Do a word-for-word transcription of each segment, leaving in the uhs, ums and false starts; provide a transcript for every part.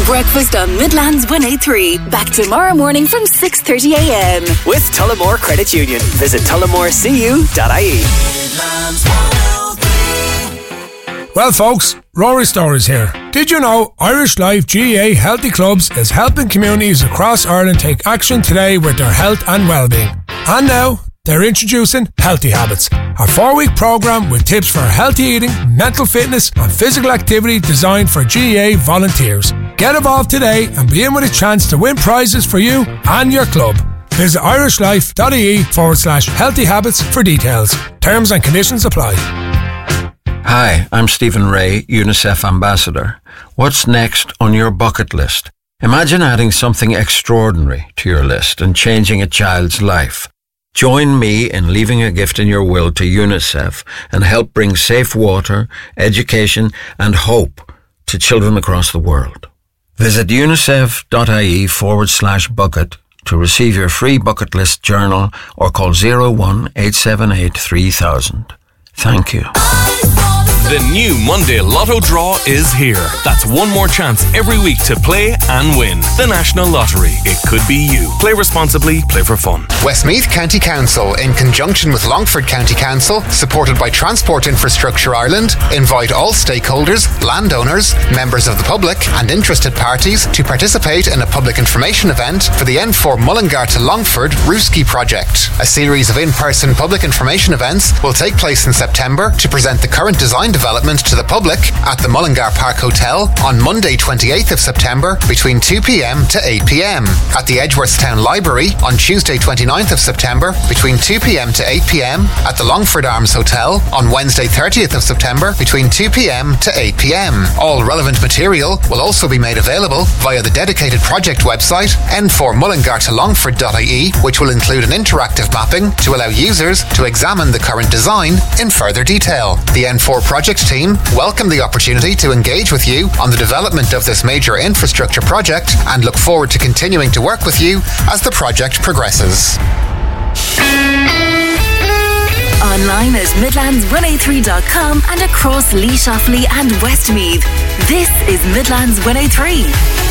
Breakfast on Midlands one oh three. Back tomorrow morning from six thirty a m. With Tullamore Credit Union. Visit tullamore c u dot i e. Well folks, Rory Stories here. Did you know Irish Life G A A Healthy Clubs is helping communities across Ireland take action today with their health and well-being? And now, they're introducing Healthy Habits, a four-week programme with tips for healthy eating, mental fitness and physical activity designed for G A A volunteers. Get involved today and be in with a chance to win prizes for you and your club. Visit irishlife.ie forward slash healthy habits for details. Terms and conditions apply. Hi, I'm Stephen Ray, UNICEF Ambassador. What's next on your bucket list? Imagine adding something extraordinary to your list and changing a child's life. Join me in leaving a gift in your will to UNICEF and help bring safe water, education and hope to children across the world. Visit unicef.ie forward slash bucket to receive your free bucket list journal or call zero one eight seven eight three thousand. Thank you. The new Monday Lotto draw is here. That's one more chance every week to play and win. The National Lottery. It could be you. Play responsibly. Play for fun. Westmeath County Council, in conjunction with Longford County Council, supported by Transport Infrastructure Ireland, invite all stakeholders, landowners, members of the public and interested parties to participate in a public information event for the N four Mullingar to Longford Rooski project. A series of in-person public information events will take place in September to present the current design development to the public at the Mullingar Park Hotel on Monday twenty-eighth of September between two p m to eight p m, at the Edgeworthstown Library on Tuesday twenty-ninth of September between two p m to eight p m, at the Longford Arms Hotel on Wednesday thirtieth of September between two p m to eight p m. All relevant material will also be made available via the dedicated project website n four mullingar to longford dot i e, which will include an interactive mapping to allow users to examine the current design in further detail. The N four project team welcome the opportunity to engage with you on the development of this major infrastructure project and look forward to continuing to work with you as the project progresses. Online at midlands one oh three dot com and across Leash Offaly and Westmeath. This is Midlands one oh three.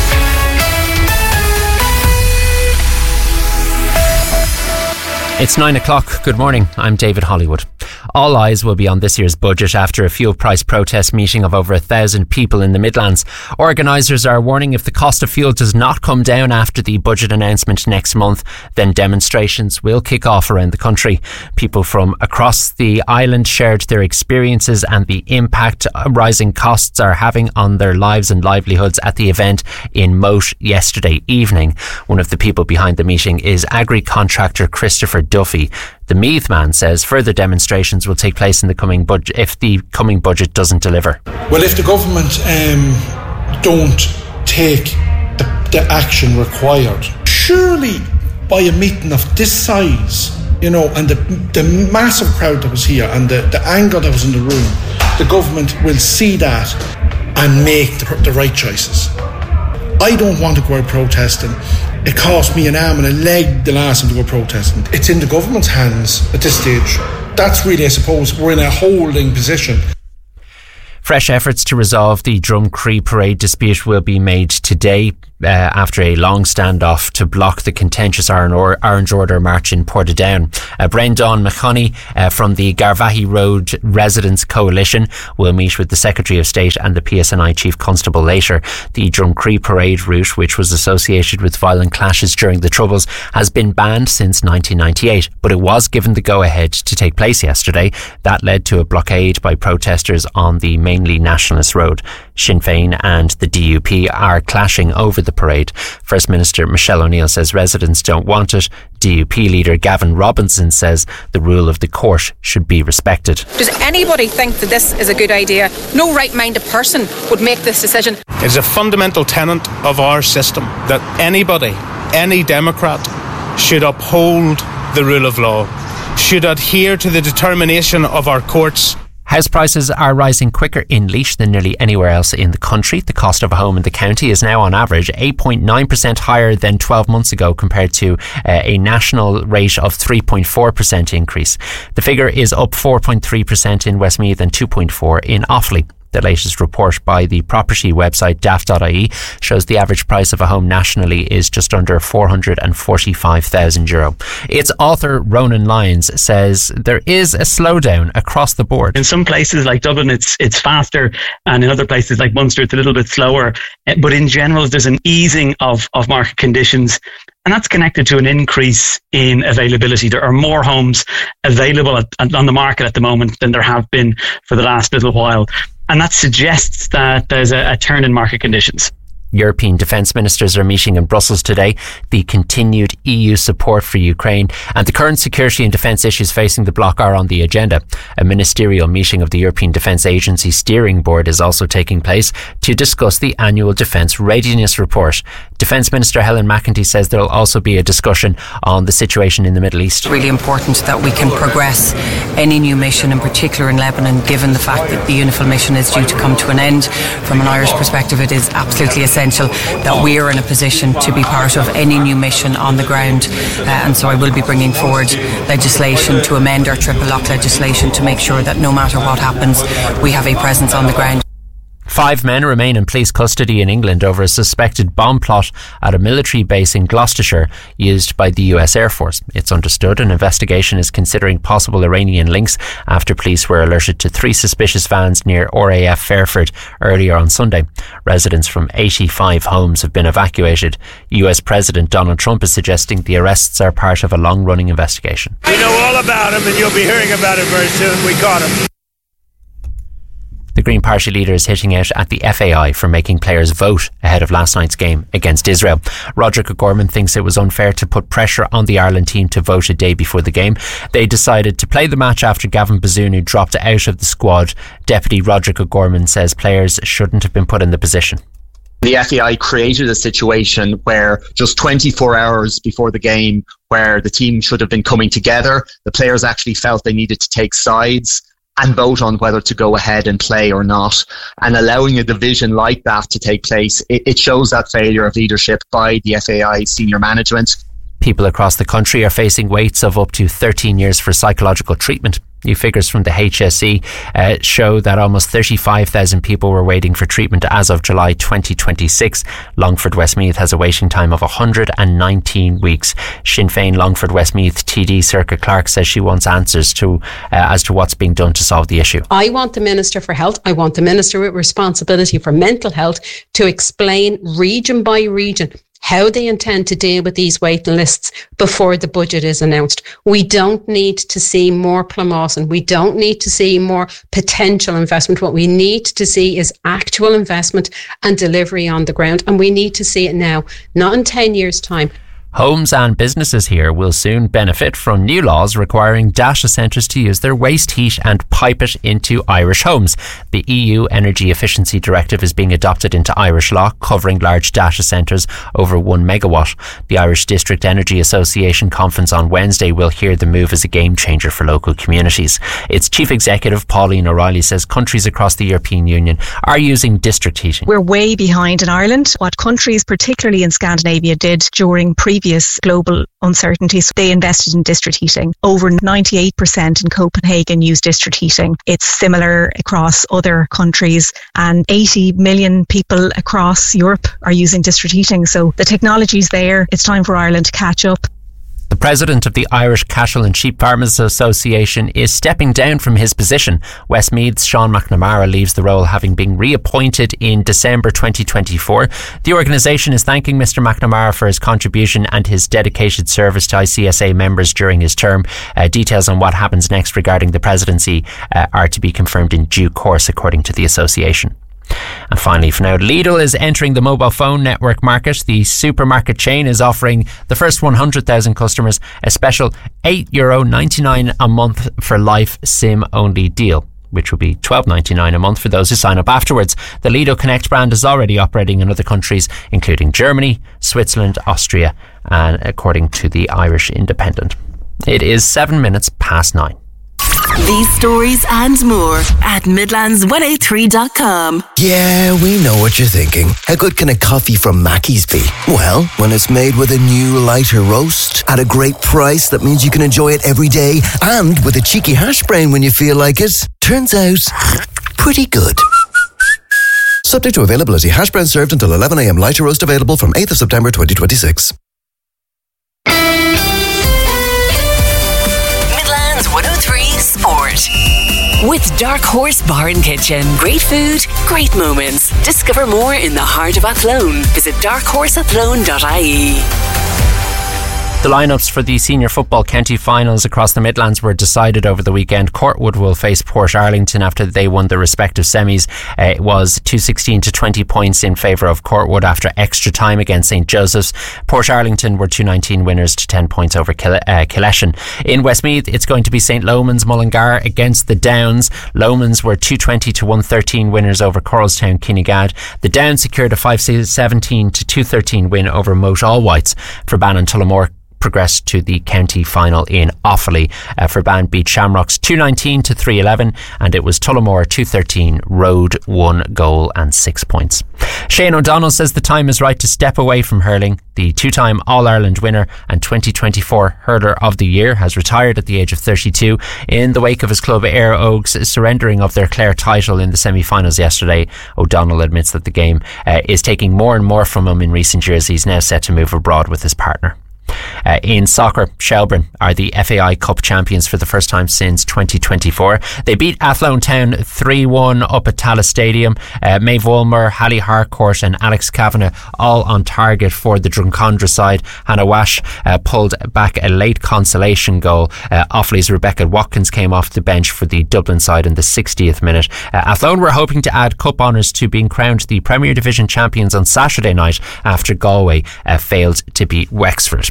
It's nine o'clock. Good morning. I'm David Hollywood. All eyes will be on this year's budget after a fuel price protest meeting of over a thousand people in the Midlands. Organisers are warning if the cost of fuel does not come down after the budget announcement next month, then demonstrations will kick off around the country. People from across the island shared their experiences and the impact rising costs are having on their lives and livelihoods at the event in Moat yesterday evening. One of the people behind the meeting is agri contractor Christopher Duffy. The Meath man says further demonstrations will take place in the coming budget if the coming budget doesn't deliver. Well, if the government um, don't take the, the action required, surely by a meeting of this size, you know, and the, the massive crowd that was here and the, the anger that was in the room, the government will see that and make the, the right choices. I don't want to go out protesting. It cost me an arm and a leg the last time to go protesting. It's in the government's hands at this stage. That's really, I suppose, we're in a holding position. Fresh efforts to resolve the Drumcree parade dispute will be made today uh, after a long standoff to block the contentious Orange Order march in Portadown. Uh, Brendan McConney uh, from the Garvaghey Road Residents Coalition will meet with the Secretary of State and the P S N I Chief Constable later. The Drumcree parade route, which was associated with violent clashes during the Troubles, has been banned since nineteen ninety-eight, but it was given the go-ahead to take place yesterday. That led to a blockade by protesters on the mainly nationalist road. Sinn Féin and the D U P are clashing over the parade. First Minister Michelle O'Neill says residents don't want it. D U P leader Gavin Robinson says the rule of the court should be respected. Does anybody think that this is a good idea? No right-minded person would make this decision. It's a fundamental tenet of our system that anybody, any Democrat, should uphold the rule of law, should adhere to the determination of our courts. House prices are rising quicker in Laois than nearly anywhere else in the country. The cost of a home in the county is now on average eight point nine percent higher than twelve months ago, compared to uh, a national rate of three point four percent increase. The figure is up four point three percent in Westmeath and two point four percent in Offaly. The latest report by the property website daft dot I E shows the average price of a home nationally is just under four hundred forty-five thousand euro. Its author, Ronan Lyons, says there is a slowdown across the board. In some places like Dublin, it's it's faster, and in other places like Munster, it's a little bit slower. But in general, there's an easing of, of market conditions, and that's connected to an increase in availability. There are more homes available at, on the market at the moment than there have been for the last little while. And that suggests that there's a, a turn in market conditions. European defence ministers are meeting in Brussels today. The continued E U support for Ukraine and the current security and defence issues facing the bloc are on the agenda. A ministerial meeting of the European Defence Agency Steering Board is also taking place to discuss the annual Defence Readiness Report. Defence Minister Helen McEntee says there will also be a discussion on the situation in the Middle East. It's really important that we can progress any new mission, in particular in Lebanon, given the fact that the UNIFIL mission is due to come to an end. From an Irish perspective, it is absolutely essential that we are in a position to be part of any new mission on the ground, uh, and so I will be bringing forward legislation to amend our triple lock legislation to make sure that no matter what happens, we have a presence on the ground. Five men remain in police custody in England over a suspected bomb plot at a military base in Gloucestershire used by the U S Air Force. It's understood an investigation is considering possible Iranian links after police were alerted to three suspicious vans near R A F Fairford earlier on Sunday. Residents from eighty-five homes have been evacuated. U S President Donald Trump is suggesting the arrests are part of a long-running investigation. We know all about him, and you'll be hearing about it very soon. We caught him. The Green Party leader is hitting out at the F A I for making players vote ahead of last night's game against Israel. Roderick O'Gorman thinks it was unfair to put pressure on the Ireland team to vote a day before the game. They decided to play the match after Gavin Bazunu dropped out of the squad. Deputy Roderick O'Gorman says players shouldn't have been put in the position. The F A I created a situation where just twenty-four hours before the game, where the team should have been coming together, the players actually felt they needed to take sides and vote on whether to go ahead and play or not. And allowing a division like that to take place, it, it shows that failure of leadership by the F A I senior management. People across the country are facing waits of up to thirteen years for psychological treatment. New figures from the H S E uh, show that almost thirty-five thousand people were waiting for treatment as of July twenty twenty-six. Longford Westmeath has a waiting time of one hundred nineteen weeks. Sinn Féin Longford Westmeath T D Circa Clark says she wants answers to uh, as to what's being done to solve the issue. I want the Minister for Health, I want the Minister with responsibility for mental health to explain region by region how they intend to deal with these waiting lists before the budget is announced. We don't need to see more Plumawson. We don't need to see more potential investment. What we need to see is actual investment and delivery on the ground. And we need to see it now, not in ten years' time. Homes and businesses here will soon benefit from new laws requiring data centres to use their waste heat and pipe it into Irish homes. The E U Energy Efficiency Directive is being adopted into Irish law, covering large data centres over one megawatt. The Irish District Energy Association conference on Wednesday will hear the move as a game changer for local communities. Its chief executive, Pauline O'Reilly, says countries across the European Union are using district heating. We're way behind in Ireland. What countries, particularly in Scandinavia, did during previous global uncertainties, they invested in district heating. Over ninety-eight percent in Copenhagen use district heating. It's similar across other countries, and eighty million people across Europe are using district heating. So the technology's there. It's time for Ireland to catch up. The president of the Irish Cattle and Sheep Farmers Association is stepping down from his position. Westmeath's Sean McNamara leaves the role, having been reappointed in December twenty twenty-four. The organisation is thanking Mr McNamara for his contribution and his dedicated service to I C S A members during his term. Uh, details on what happens next regarding the presidency uh, are to be confirmed in due course, according to the association. And finally, for now, Lidl is entering the mobile phone network market. The supermarket chain is offering the first one hundred thousand customers a special eight euro ninety-nine a month for life SIM-only deal, which will be twelve ninety-nine a month for those who sign up afterwards. The Lido Connect brand is already operating in other countries, including Germany, Switzerland, Austria, and according to the Irish Independent. It is seven minutes past nine. These stories and more at Midlands one oh three dot com. Yeah, we know what you're thinking. How good can a coffee from Mackey's be? Well, when it's made with a new lighter roast at a great price that means you can enjoy it every day, and with a cheeky hash brown when you feel like it, turns out pretty good. Subject to availability. Hash brown served until eleven a.m. Lighter roast available from eighth of September twenty twenty-six. Midlands one oh three Sport. With Dark Horse Bar and Kitchen. Great food, great moments. Discover more in the heart of Athlone. Visit dark horse athlone dot I E. The lineups for the senior football county finals across the Midlands were decided over the weekend. Courtwood will face Port Arlington after they won their respective semis. Uh, it was two sixteen to twenty points in favour of Courtwood after extra time against St Joseph's. Port Arlington were two nineteen winners to ten points over Kil- uh, Killeshan. In Westmeath, it's going to be St Lomans Mullingar against the Downs. Lomans were two twenty to one thirteen winners over Coralstown Kinnegad. The Downs secured a five seventeen to two thirteen win over Moat All-Whites. For Bannon Tullamore progressed to the county final in Offaly. Uh, Forban beat Shamrocks two nineteen to three eleven, and it was Tullamore two thirteen, Road one goal and six points. Shane O'Donnell says the time is right to step away from hurling. The two-time All-Ireland winner and twenty twenty-four Hurler of the Year has retired at the age of thirty-two in the wake of his club Ayr Oaks surrendering of their Clare title in the semi-finals yesterday. O'Donnell admits that the game uh, is taking more and more from him in recent years. He's now set to move abroad with his partner. Uh, in soccer, Shelbourne are the F A I Cup champions for the first time since twenty twenty-four. They beat Athlone Town three one up at Tallaght Stadium. Uh, Maeve Woolmer, Hallie Harcourt and Alex Kavanagh all on target for the Drumcondra side. Hannah Wash uh, pulled back a late consolation goal. Uh, Offaly's Rebecca Watkins came off the bench for the Dublin side in the sixtieth minute. Uh, Athlone were hoping to add cup honours to being crowned the Premier Division champions on Saturday night after Galway uh, failed to beat Wexford.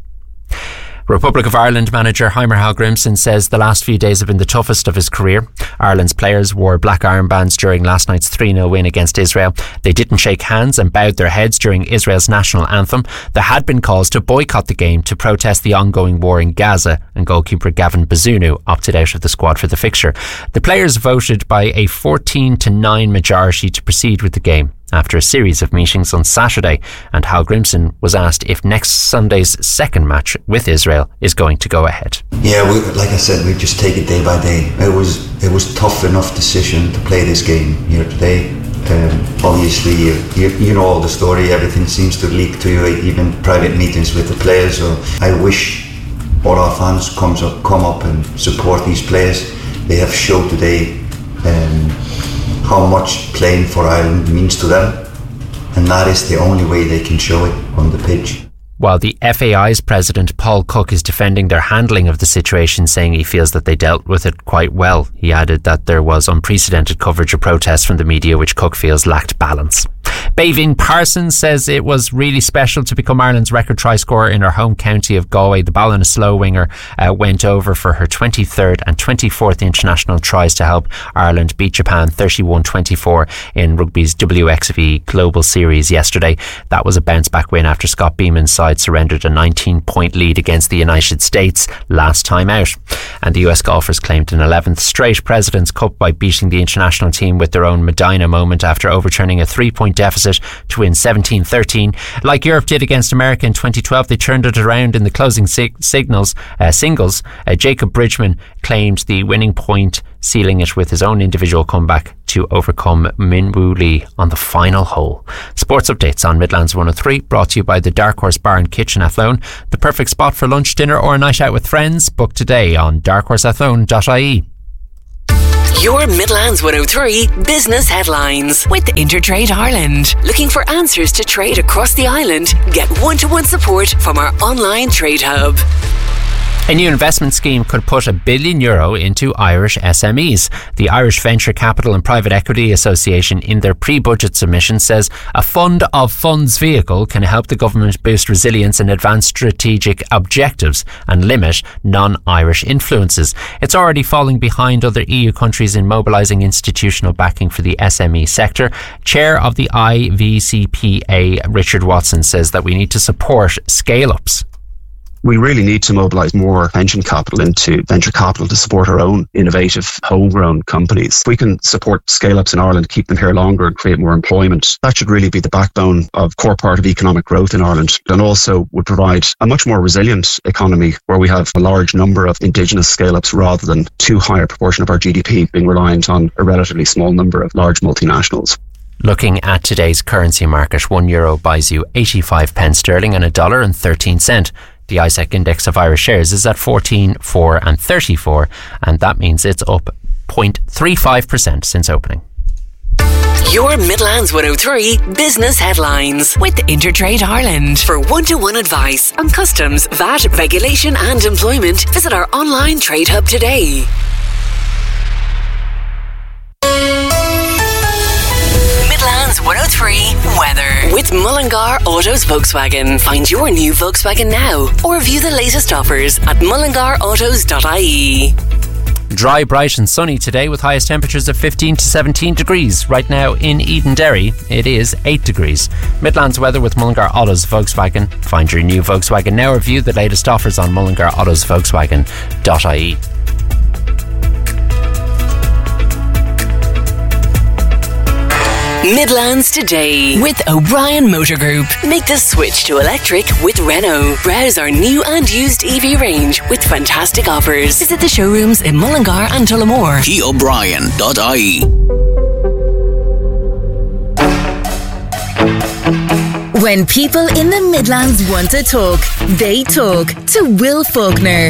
Republic of Ireland manager Heimer Hallgrimsson says the last few days have been the toughest of his career. Ireland's players wore black armbands during last night's three nil win against Israel. They didn't shake hands and bowed their heads during Israel's national anthem. There had been calls to boycott the game to protest the ongoing war in Gaza, and goalkeeper Gavin Bazunu opted out of the squad for the fixture. The players voted by a fourteen to nine majority to proceed with the game after a series of meetings on Saturday, and Hallgrimsson was asked if next Sunday's second match with Israel is going to go ahead. Yeah, we, like I said, we just take it day by day. It was it was tough enough decision to play this game here today. Um, obviously, you, you, you know all the story. Everything seems to leak to you, even private meetings with the players. So I wish all our fans comes up, come up and support these players. They have showed today um, how much playing for Ireland means to them, and that is the only way they can show it on the pitch. While the F A I's president Paul Cook is defending their handling of the situation, saying he feels that they dealt with it quite well. He added that there was unprecedented coverage of protests from the media, which Cook feels lacked balance. Baveen Parsons says it was really special to become Ireland's record try scorer in her home county of Galway. The Ballina-Slow winger uh, went over for her twenty-third and twenty-fourth international tries to help Ireland beat Japan thirty-one twenty-four in rugby's W X V Global Series yesterday. That was a bounce-back win after Scott Beeman's side surrendered a nineteen-point lead against the United States last time out. And the U S golfers claimed an eleventh straight President's Cup by beating the international team with their own Medina moment after overturning a three-point deficit to win seventeen thirteen. Like Europe did against America in twenty twelve, they turned it around in the closing sig- signals uh, singles. Uh, Jacob Bridgman claimed the winning point, sealing it with his own individual comeback to overcome Min Woo Lee on the final hole. Sports updates on Midlands one oh three, brought to you by the Dark Horse Bar and Kitchen Athlone. The perfect spot for lunch, dinner or a night out with friends. Book today on dark horse athlone dot I E. Your Midlands one oh three business headlines with Intertrade Ireland. Looking for answers to trade across the island? Get one-to-one support from our online trade hub. A new investment scheme could put a billion euro into Irish S M Es. The Irish Venture Capital and Private Equity Association, in their pre-budget submission, says a fund of funds vehicle can help the government boost resilience and advance strategic objectives and limit non-Irish influences. It's already falling behind other E U countries in mobilising institutional backing for the S M E sector. Chair of the I V C P A, Richard Watson, says that we need to support scale-ups. We really need to mobilise more pension capital into venture capital to support our own innovative, homegrown companies. If we can support scale-ups in Ireland, keep them here longer and create more employment, that should really be the backbone of core part of economic growth in Ireland, and also would provide a much more resilient economy where we have a large number of indigenous scale-ups rather than too high a proportion of our G D P being reliant on a relatively small number of large multinationals. Looking at today's currency market, one euro buys you eighty-five pence sterling and a dollar and thirteen cent. The I S E C index of Irish shares is at fourteen, four and thirty-four, and that means it's up zero point three five percent since opening. Your Midlands one oh three business headlines with Intertrade Ireland. For one-to-one advice on customs, V A T, regulation and employment, visit our online trade hub today. Midlands one oh three weather with Mullingar Autos Volkswagen. Find your new Volkswagen now or view the latest offers at mullingar autos dot I E. Dry, bright and sunny today with highest temperatures of fifteen to seventeen degrees. Right now in Edenderry, it is eight degrees. Midlands weather with Mullingar Autos Volkswagen. Find your new Volkswagen now or view the latest offers on mullingar autos volkswagen dot I E. Midlands Today with O'Brien Motor Group. Make the switch to electric with Renault. Browse our new and used E V range with fantastic offers. Visit the showrooms in Mullingar and Tullamore. P O'Brien dot I E. When people in the Midlands want to talk, they talk to Will Faulkner.